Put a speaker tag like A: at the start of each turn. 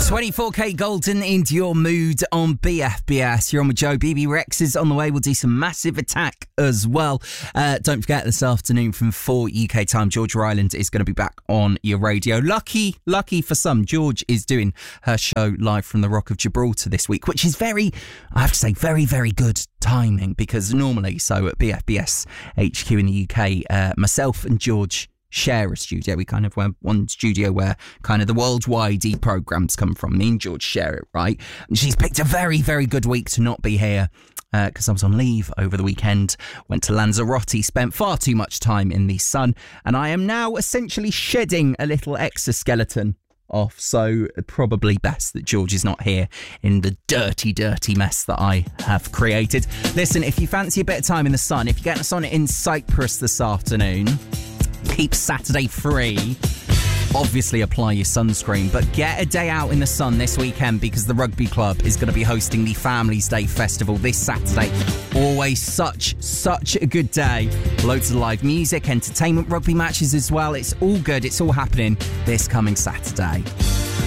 A: 24K Golden into your mood on BFBS. You're on with Joe. BB Rex is on the way. We'll do some Massive Attack as well. Don't forget, this afternoon from 4 UK time, Georgia Island is going to be back on your radio. Lucky for some, George is doing her show live from the Rock of Gibraltar this week, which is very good timing, because normally, so at BFBS HQ in the UK, myself and George share a studio. We kind of have one studio where kind of the worldwide programmes come from. Me and George share it, right? And she's picked a very, very good week to not be here, because I was on leave over the weekend, went to Lanzarote, spent far too much time in the sun, and I am now essentially shedding a little exoskeleton off, so probably best that George is not here in the dirty mess that I have created. Listen, if you fancy a bit of time in the sun, if you're getting us on in Cyprus this afternoon, keep Saturday free. Obviously apply your sunscreen, but get a day out in the sun this weekend, because the rugby club is going to be hosting the Families Day Festival this Saturday. Always such a good day. Loads of live music, entertainment, rugby matches as well. It's all good. It's all happening this coming Saturday.